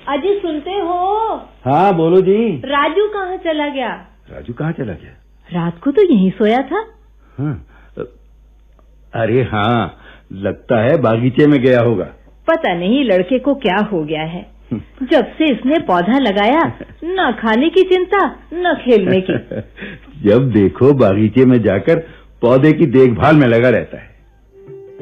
अजी सुनते हो? हाँ बोलो जी। राजू कहाँ चला गया? राजू कहाँ चला गया? रात को तो यहीं सोया था। हाँ। अरे हाँ, लगता है बागीचे में गया होगा। पता नहीं लड़के को क्या हो गया है। जब से इसने पौधा लगाया, न खाने की चिंता न खेलने की। जब देखो बागीचे में जाकर पौधे की देखभाल में लगा रहता है।